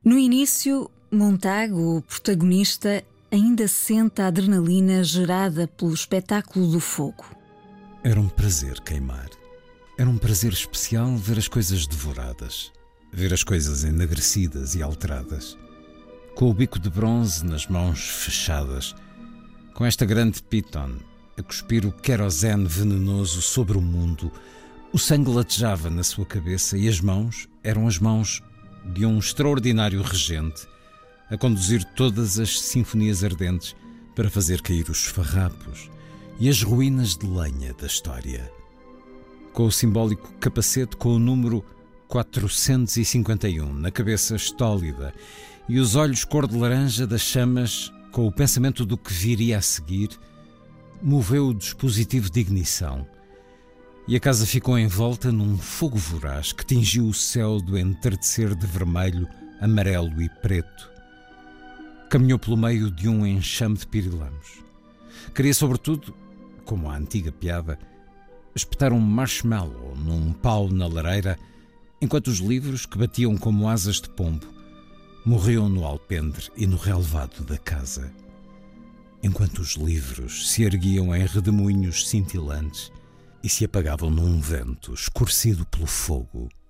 No início, Montagu, o protagonista, ainda sente a adrenalina gerada pelo espetáculo do fogo. Era um prazer queimar. Era um prazer especial ver as coisas devoradas, ver as coisas enegrecidas e alteradas. Com o bico de bronze nas mãos fechadas, com esta grande piton a cuspir o querosene venenoso sobre o mundo, o sangue latejava na sua cabeça e as mãos eram as mãos de um extraordinário regente a conduzir todas as sinfonias ardentes para fazer cair os farrapos e as ruínas de lenha da história. Com o simbólico capacete com o número 451 na cabeça estólida e os olhos cor de laranja das chamas, com o pensamento do que viria a seguir, moveu o dispositivo de ignição e a casa ficou envolta num fogo voraz que tingiu o céu do entardecer de vermelho, amarelo e preto. Caminhou pelo meio de um enxame de pirilampos. Queria, sobretudo, como a antiga piada, espetar um marshmallow num pau na lareira, enquanto os livros, que batiam como asas de pombo, morriam no alpendre e no relevado da casa. Enquanto os livros se erguiam em redemoinhos cintilantes e se apagavam num vento escurecido pelo fogo.